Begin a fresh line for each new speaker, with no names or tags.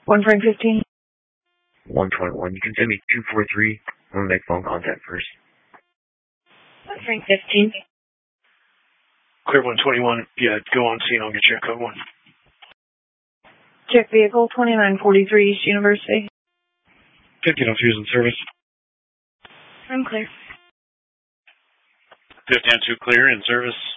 1 Frank 15.
121. You can send me 243. I'm going to make phone contact first.
1 Frank 15.
Clear 121. Yeah, go on scene. I'll get you a code 1.
Check vehicle 2943 East University.
15 officers in service.
I'm clear.
15-2 clear in service.